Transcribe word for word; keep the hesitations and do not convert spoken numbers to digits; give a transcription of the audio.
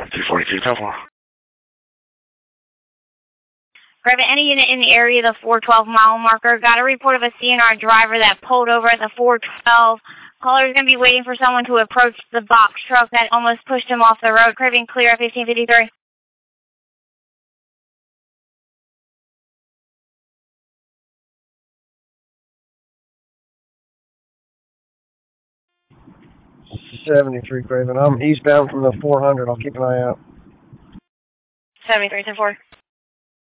two forty-two, ten four. Private, any unit in the area of the four twelve mile marker. Got a report of a C N R driver that pulled over at the four twelve. Caller is going to be waiting for someone to approach the box truck that almost pushed him off the road. Craving clear at fifteen fifty-three. seventy-three, Craven. I'm eastbound from the four hundred. I'll keep an eye out. seventy-three, ten four.